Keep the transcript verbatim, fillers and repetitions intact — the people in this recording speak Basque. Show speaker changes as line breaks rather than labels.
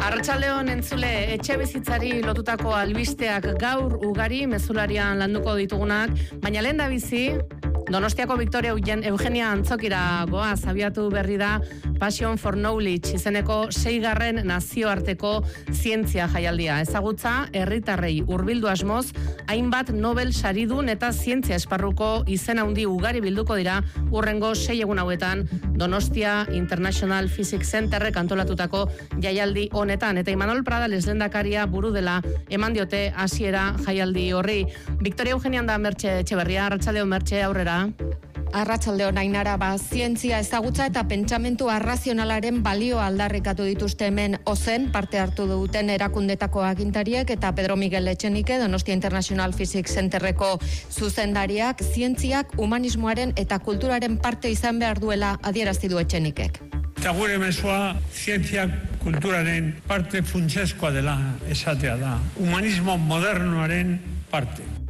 Arratsaldeon entzule, etxe bizitzari lotutako albisteak gaur ugari mezularian landuko ditugunak, baina lehen da bizi, Donostiako Victoria Eugenia Antzokira goaz abiatu berri da Passion for Knowledge izeneko seigarren nazioarteko zientzia jaialdia. Ezagutza, herritarrei hurbildu asmoz, hainbat Nobel saridun eta zientzia esparruko izen handi ugari bilduko dira hurrengo sei egun hauetan Donostia International Physics Centerrek antolatutako jaialdi honetan. Eta Imanol Pradales lehendakaria buru dela eman diote hasiera jaialdi horri. Victoria Eugenia da Mertxe Etxeberria, arratsaldeon Mertxe, aurrera.
Arratsaldeon Ainara, ba, zientzia ezagutza eta pentsamentu arrazionalaren balio aldarrikatu dituzte hemen ozen parte hartu duten erakundetako agintariek eta Pedro Miguel Etxenike, Donostia International Physics Centerreko zuzendariak, zientziak humanismoaren eta kulturaren parte izan behar duela adierazti du Etxenikek.
Eta gure mezua, zientziak kulturaren parte funtsezkoa dela esatea da. Humanismo modernoaren parte.